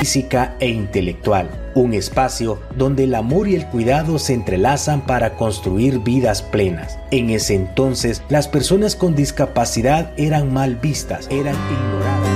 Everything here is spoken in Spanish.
física e intelectual, un espacio donde el amor y el cuidado se entrelazan para construir vidas plenas. En ese entonces, las personas con discapacidad eran mal vistas, eran ignoradas.